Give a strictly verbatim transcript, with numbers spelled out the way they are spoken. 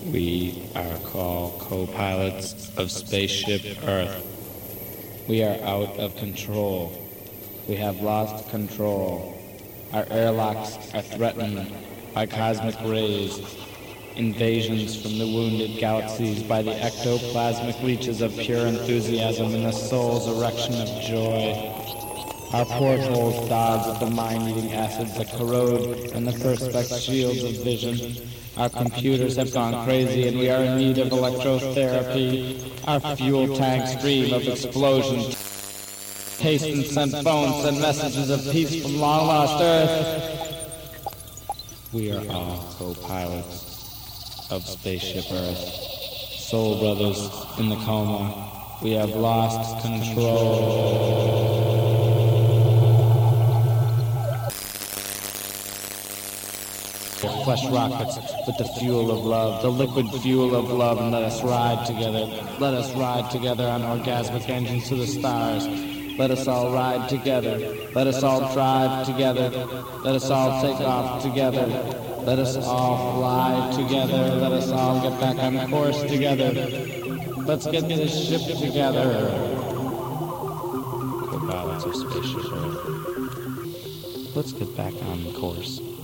We are called co-pilots of Spaceship Earth. We are out of control. We have lost control. Our airlocks are threatened by cosmic rays, invasions from the wounded galaxies by the ectoplasmic reaches of pure enthusiasm and the soul's erection of joy. Our portholes dodge at the mind-eating acids that corrode and the perspex shields of vision. Our computers have gone crazy and we are in need of electrotherapy. Our fuel tanks dream of explosions. Taste and send phones, send messages of peace from long-lost Earth. We are all co-pilots of Spaceship Earth. Soul brothers in the coma. We have lost control. Flesh rockets with the fuel of love, the liquid fuel of love, and let us ride together. Let us ride together on orgasmic engines to the stars. Let us all ride together. Let us all drive together. Let us all take off together. Let us all fly together. Let us all get back on course together. Let's get this ship together. The balance of Spaceship Earth. Let's get back on course.